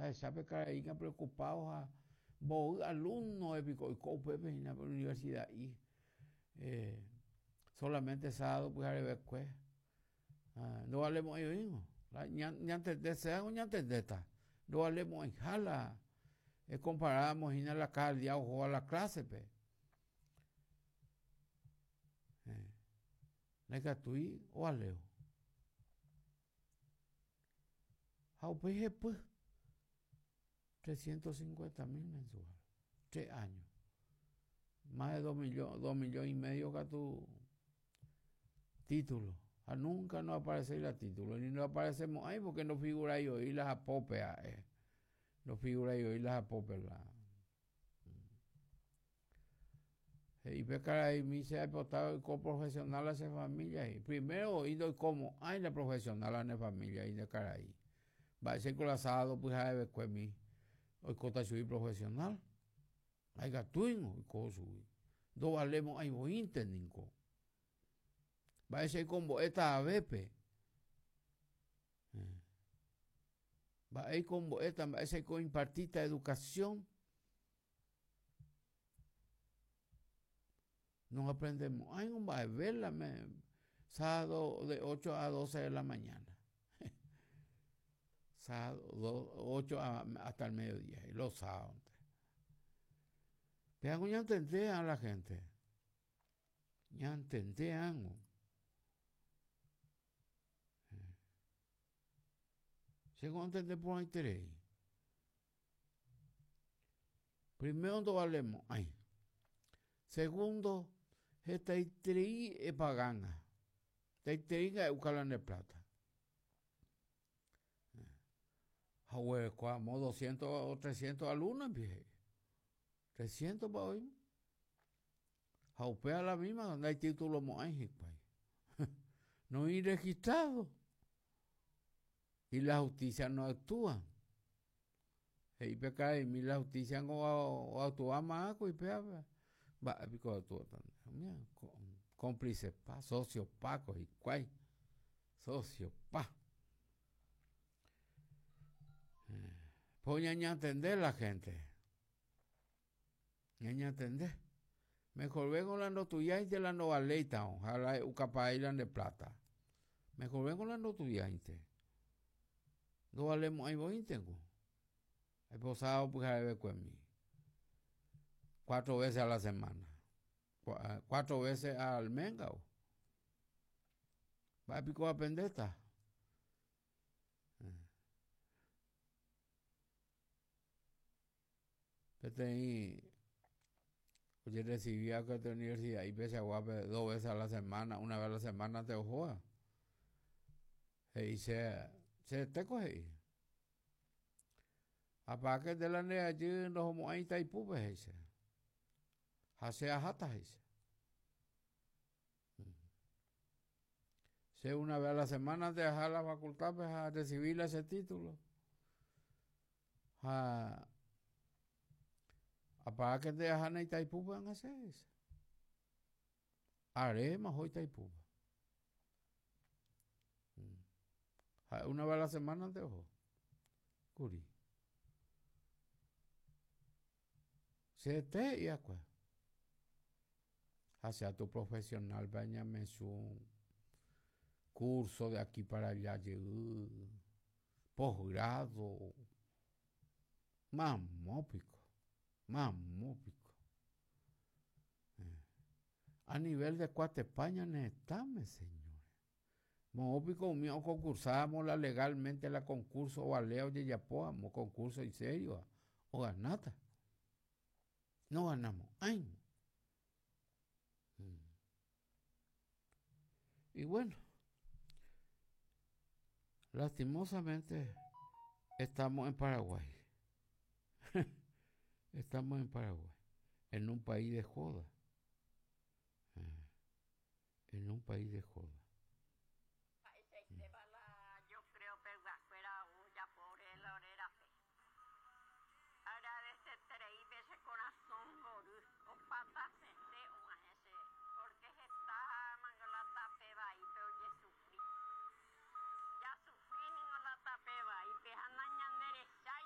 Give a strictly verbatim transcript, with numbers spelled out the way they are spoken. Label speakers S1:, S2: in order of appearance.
S1: a sabe que que preocupados a vos alumnos de pico y cope en la universidad y eh, solamente sábado pues a ver qué no hablemos yo mismo ni antes de ser un antes de esta no hablemos en jala comparamos en la calle ya o a la clase pe la que tú o aleo a pues pues trescientos cincuenta mil mensuales tres años más de dos millones dos millones y medio que tu título a nunca no aparece la título ni no aparecemos ahí porque no figura ahí hoy las apope eh. no figura ahí hoy las apope la y ve que ahí me se ha aportado como profesional a esa familia y primero oído como hay la profesional a la familia y de cara ahí va a ser colapsado pues a ver pues mi hoy cota subir profesional hay gatuino y cosas dos valemos ahí voy interninco va a ser como esta A B P va a ir como esta va a ser con impartita educación no aprendemos ay no va a verla me sábado de ocho a doce de la mañana sábado ocho a, hasta el mediodía y los sábados pero ya entendé a la gente ya entendé algo según entender por interés primero no valemos ay segundo esta interés es pagana esta interés es buscarla en plata ahora como doscientos o trescientos alumnos trescientos para hoy jaupea la misma donde hay títulos mágicos no hay registrado y la justicia no actúa y peca y la justicia no actúa más y pea va a pico actúa también cómplices pa socios pacos y cuay socios pa pues ya ya entender la gente ya ya entender mejor vengo la no tuya y de la no aleita ojalá ucapa island de plata mejor vengo la no tuya y te no valemos ahí voy tengo he posado pues a ver conmigo cuatro veces a la semana cuatro veces al mengao va a pico a pendeta pero ahí yo recibía que esta universidad y pese a guape dos veces a la semana una vez a la semana te ojoa y se se te coge aparte de la nea allí nos vamos a ir a Itaipú ese hace a jata ese se una vez a la semana te deja la facultad pues a recibir ese título a aparte de dejar en Itaipú van a hacer eso haré más hoy Itaipú una vez a la semana te ojo curi se te y acá hacia tu profesional bañame su curso de aquí para allá posgrado más mópico más mópico eh. a nivel de Cuarta España necesitamos señores mópico mío concursamos la legalmente la concurso o aleo de yapoamos concurso en serio o ganata no ganamos ay y bueno lastimosamente estamos en Paraguay estamos en Paraguay en un país de joda en un país de joda